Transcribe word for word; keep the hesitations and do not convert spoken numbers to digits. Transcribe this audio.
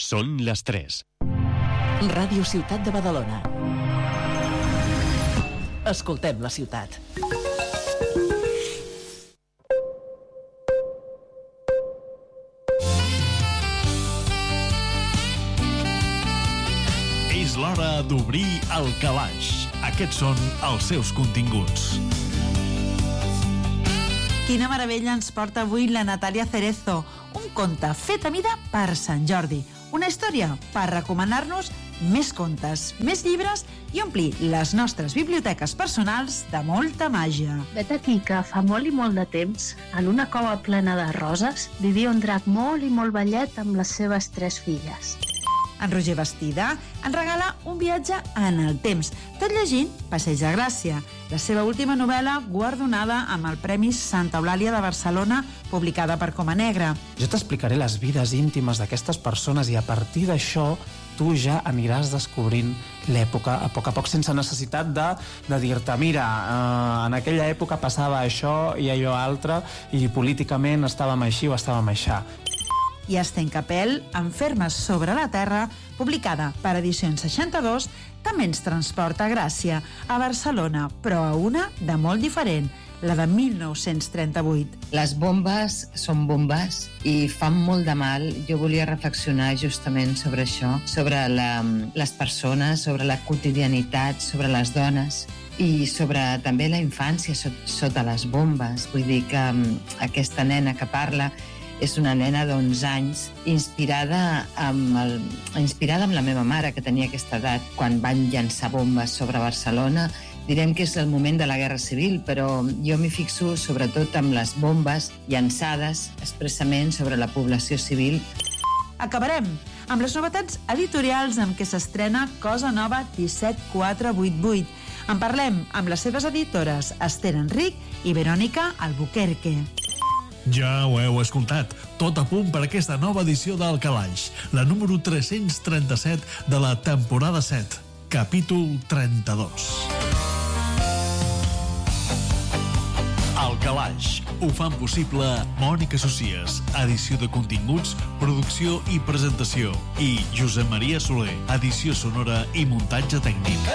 Són les tres. Ràdio Ciutat de Badalona. Escoltem la ciutat. És l'hora d'obrir el calaix. Aquests són els seus continguts. Quina meravella ens porta avui la Natàlia Cerezo. Un conte fet a mida per Sant Jordi. Una història per recomanar-nos més contes, més llibres i omplir les nostres biblioteques personals de molta màgia. Vet aquí que fa molt i molt de temps, en una cova plena de roses, vivia un drac molt i molt vellet amb les seves tres filles. En Roger Bastida ens regala un viatge en el temps, tot llegint Passeig de Gràcia, la seva última novel·la guardonada amb el Premi Santa Eulàlia de Barcelona, publicada per Coma Negra. Jo t'explicaré les vides íntimes d'aquestes persones i a partir d'això tu ja aniràs descobrint l'època a poc a poc, sense necessitat de, de dir-te mira, eh, en aquella època passava això i allò altre i políticament estàvem així o estàvem aixà. I Esten Capel, Enfermes sobre la Terra, publicada per Edicions seixanta-dos, també ens transporta a Gràcia, a Barcelona, però a una de molt diferent, la de mil nou-cents trenta-vuit. Les bombes són bombes i fan molt de mal. Jo volia reflexionar justament sobre això, sobre la, les persones, sobre la quotidianitat, sobre les dones i sobre també la infància sota les bombes. Vull dir que aquesta nena que parla és una nena d'onze anys inspirada amb, el, inspirada amb la meva mare, que tenia aquesta edat quan van llançar bombes sobre Barcelona. Direm que és el moment de la Guerra Civil, però jo m'hi fixo sobretot amb les bombes llançades expressament sobre la població civil. Acabarem amb les novetats editorials amb què s'estrena Cosa Nova disset quatre vuit vuit. En parlem amb les seves editores Esther Enric i Verònica Albuquerque. Ja ho heu escoltat, tot a punt per aquesta nova edició del Calaix, la número tres-cents trenta-set de la temporada set, capítol trenta-dos. El Calaix ho fan possible Mònica Socies, edició de continguts, producció i presentació, i Josep Maria Soler, edició sonora i muntatge tècnic.